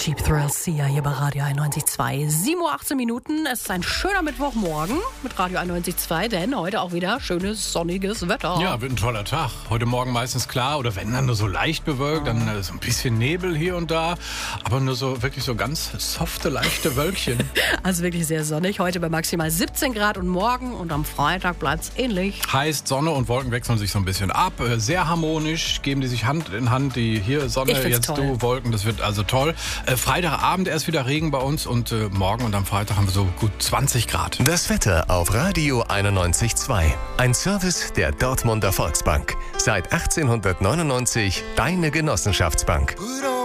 Cheap Thrills hier bei Radio 91.2. 7:18 Uhr. Es ist ein schöner Mittwochmorgen mit Radio 91.2, denn heute auch wieder schönes sonniges Wetter. Ja, wird ein toller Tag. Heute Morgen meistens klar oder wenn dann nur so leicht bewölkt, dann so ein bisschen Nebel hier und da, aber nur so wirklich so ganz softe, leichte Wölkchen. Also wirklich sehr sonnig. Heute bei maximal 17 Grad und morgen und am Freitag bleibt es ähnlich. Heißt, Sonne und Wolken wechseln sich so ein bisschen ab. Sehr harmonisch, geben die sich Hand in Hand. Die hier Sonne, jetzt toll. Du Wolken, das wird also toll. Freitagabend erst wieder Regen bei uns und morgen und am Freitag haben wir so gut 20 Grad. Das Wetter auf Radio 91.2. Ein Service der Dortmunder Volksbank. Seit 1899 deine Genossenschaftsbank.